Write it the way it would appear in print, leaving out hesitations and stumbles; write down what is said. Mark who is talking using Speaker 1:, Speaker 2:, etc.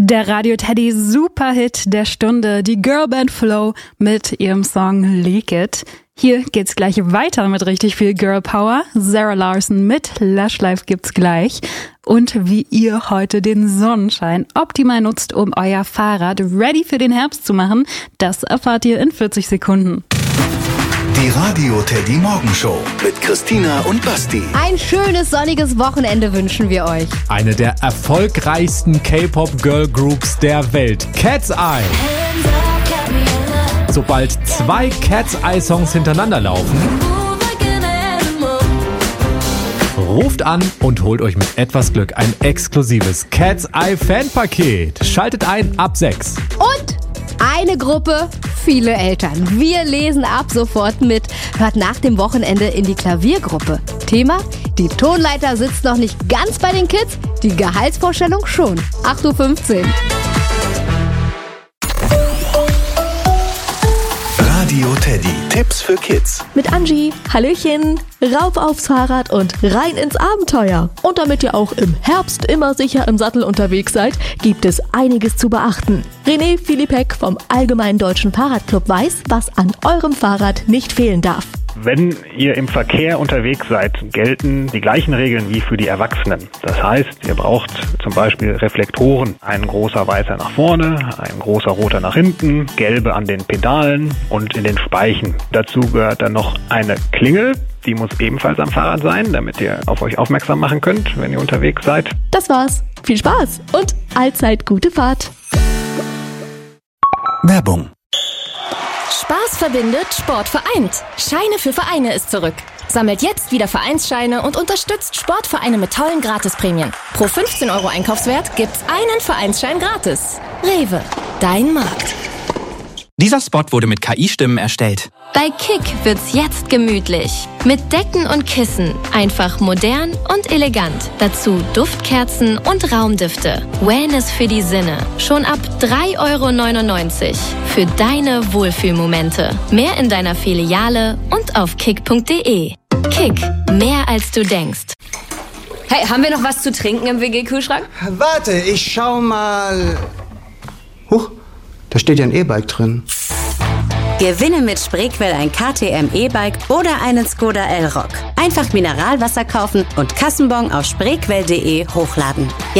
Speaker 1: Der Radio Teddy Superhit der Stunde, die Girlband Flow mit ihrem Song Leak It. Hier geht's gleich weiter mit richtig viel Girl Power. Zara Larsson mit Lush Life gibt's gleich. Und wie ihr heute den Sonnenschein optimal nutzt, um euer Fahrrad ready für den Herbst zu machen, das erfahrt ihr in 40 Sekunden.
Speaker 2: Die Radio Teddy Morgenshow mit Christina und Basti.
Speaker 3: Ein schönes sonniges Wochenende wünschen wir euch.
Speaker 4: Eine der erfolgreichsten K-Pop-Girl-Groups der Welt, Cat's Eye. Sobald 2 Cat's Eye-Songs hintereinander laufen, ruft an und holt euch mit etwas Glück ein exklusives Cat's Eye Fanpaket. Schaltet ein ab 6.
Speaker 3: Und eine Gruppe, viele Eltern. Wir lesen ab sofort mit. Hört nach dem Wochenende in die Klaviergruppe. Thema: Die Tonleiter sitzt noch nicht ganz bei den Kids, die Gehaltsvorstellung schon. 8:15 Uhr.
Speaker 2: Radio Teddy. Tipps für Kids.
Speaker 5: Mit Angie. Hallöchen. Rauf aufs Fahrrad und rein ins Abenteuer. Und damit ihr auch im Herbst immer sicher im Sattel unterwegs seid, gibt es einiges zu beachten. René Philippek vom Allgemeinen Deutschen Fahrradclub weiß, was an eurem Fahrrad nicht fehlen darf.
Speaker 6: Wenn ihr im Verkehr unterwegs seid, gelten die gleichen Regeln wie für die Erwachsenen. Das heißt, ihr braucht zum Beispiel Reflektoren. Ein großer weißer nach vorne, ein großer roter nach hinten, gelbe an den Pedalen und in den Speichen. Dazu gehört dann noch eine Klingel. Die muss ebenfalls am Fahrrad sein, damit ihr auf euch aufmerksam machen könnt, wenn ihr unterwegs seid.
Speaker 5: Das war's. Viel Spaß und allzeit gute Fahrt.
Speaker 2: Werbung.
Speaker 7: Spaß verbindet, Sport vereint. Scheine für Vereine ist zurück. Sammelt jetzt wieder Vereinsscheine und unterstützt Sportvereine mit tollen Gratisprämien. Pro 15 € Einkaufswert gibt's einen Vereinsschein gratis. Rewe, dein Markt.
Speaker 8: Dieser Spot wurde mit KI-Stimmen erstellt.
Speaker 7: Bei Kick wird's jetzt gemütlich. Mit Decken und Kissen. Einfach modern und elegant. Dazu Duftkerzen und Raumdüfte. Wellness für die Sinne. Schon ab 3,99 € für deine Wohlfühlmomente. Mehr in deiner Filiale und auf kick.de. Kick, mehr als du denkst.
Speaker 9: Hey, haben wir noch was zu trinken im WG-Kühlschrank?
Speaker 10: Warte, ich schau mal. Huch, da steht ja ein E-Bike drin.
Speaker 11: Gewinne mit Spreequell ein KTM E-Bike oder einen Skoda Elroq. Einfach Mineralwasser kaufen und Kassenbon auf spreequell.de hochladen.